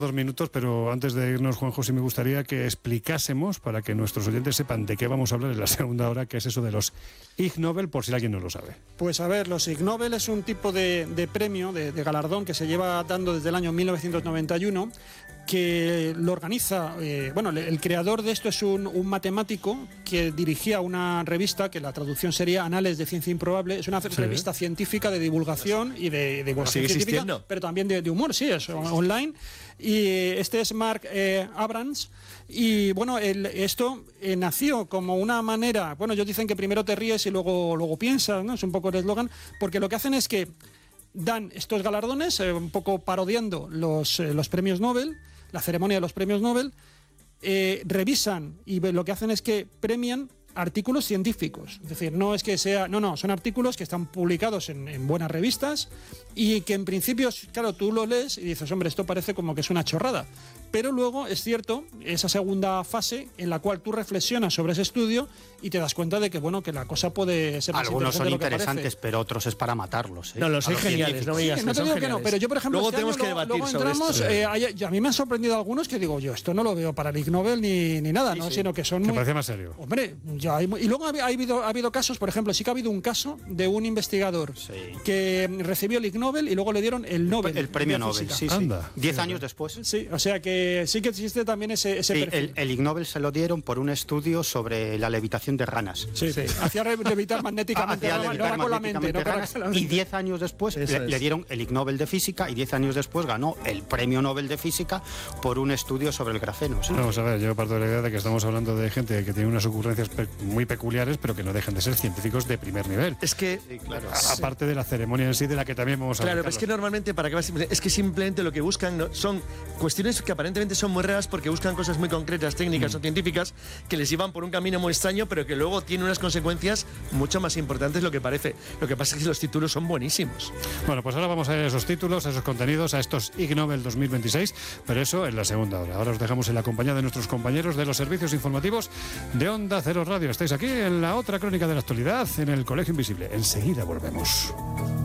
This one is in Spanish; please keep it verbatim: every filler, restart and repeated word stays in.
Dos minutos, pero antes de irnos, Juanjo, sí me gustaría que explicásemos, para que nuestros oyentes sepan de qué vamos a hablar en la segunda hora, qué es eso de los Ig Nobel, por si alguien no lo sabe. Pues a ver, los Ig Nobel es un tipo de, de premio, de, de galardón que se lleva dando desde el año mil novecientos noventa y uno, que lo organiza, eh, bueno, el creador de esto es un, un matemático que dirigía una revista, que la traducción sería Anales de Ciencia Improbable, es una sí. revista científica de divulgación y de, de divulgación científica, existiendo. Pero también de, de humor, sí, es online. Y este es Mark eh, Abrams. Y bueno, el, esto eh, nació como una manera, bueno, ellos dicen que primero te ríes y luego, luego piensas, ¿no? Es un poco el eslogan, porque lo que hacen es que dan estos galardones, eh, un poco parodiando los, eh, los premios Nobel, la ceremonia de los premios Nobel, eh, revisan y lo que hacen es que premian artículos científicos. Es decir, no es que sea... No, no, son artículos que están publicados en, en buenas revistas y que en principio, claro, tú lo lees y dices, hombre, esto parece como que es una chorrada. Pero luego, es cierto, esa segunda fase en la cual tú reflexionas sobre ese estudio y te das cuenta de que, bueno, que la cosa puede ser más Algunos son interesante de lo que interesantes, parece. pero otros es para matarlos, ¿eh? No, los hay geniales, no me digas Sí, no te digo que no, pero yo, por ejemplo, luego este tenemos año que lo- debatir luego sobre entramos, esto. eh, hay- a mí me han sorprendido algunos que digo, yo esto no lo veo para el Ig Nobel ni, ni nada, Sí, ¿no? sí. Sino que son Que muy... parece más serio. Hombre, ya hay, mu- y luego ha, ha habido, ha habido casos, por ejemplo, sí que ha habido un caso de un investigador Sí. que recibió el Ig Nobel y luego le dieron el Nobel. El premio de Nobel, física. sí, sí. Anda. Diez años después. Sí, o sea que sí que existe también ese, ese Sí, perfil. el, el Ig Nobel se lo dieron por un estudio sobre la levitación de ranas. Sí, sí. Hacía re- levitar magnéticamente, Hacía no, no levitar era con la mente, magnéticamente no con la- ranas, con la y mente. diez años después Eso le, es. le dieron el Ig Nobel de Física y diez años después ganó el premio Nobel de Física por un estudio sobre el grafeno. ¿sí? Vamos a ver, yo parto de la idea de que estamos hablando de gente que tiene unas ocurrencias pe- muy peculiares, pero que no dejan de ser científicos de primer nivel. Es que... Sí, claro. A- Aparte de la ceremonia en sí, de la que también vamos a Claro, hablar. es que normalmente, para que vas- es que simplemente lo que buscan no- son cuestiones que aparentemente son muy raras porque buscan cosas muy concretas, técnicas Mm. o científicas que les llevan por un camino muy extraño, pero que luego tienen unas consecuencias mucho más importantes de lo que parece. Lo que pasa es que los títulos son buenísimos. Bueno, pues ahora vamos a ver esos títulos, a esos contenidos, a estos Ig Nobel dos mil veintiséis, pero eso en la segunda hora. Ahora os dejamos en la compañía de nuestros compañeros de los servicios informativos de Onda Cero Radio. Estáis aquí en la otra crónica de la actualidad, en el Colegio Invisible. Enseguida volvemos.